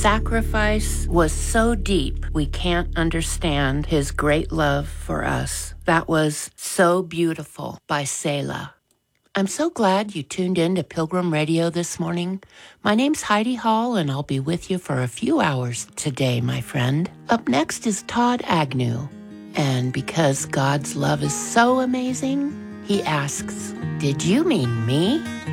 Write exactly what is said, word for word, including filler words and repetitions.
sacrifice was so deep we can't understand his great love for us. That was So Beautiful by Selah. I'm so glad you tuned in to Pilgrim Radio this morning. My name's Heidi Hall, and I'll be with you for a few hours today, my friend. Up next is Todd Agnew. And because God's love is so amazing, he asks, "Did you mean me?"